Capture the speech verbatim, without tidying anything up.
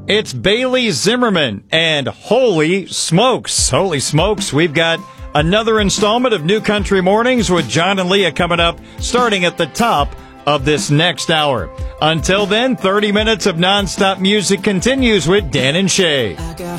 It's Bailey Zimmerman, and holy smokes, holy smokes, we've got another installment of New Country Mornings with John and Leah coming up, starting at the top of this next hour. Until then, thirty minutes of nonstop music continues with Dan and Shay.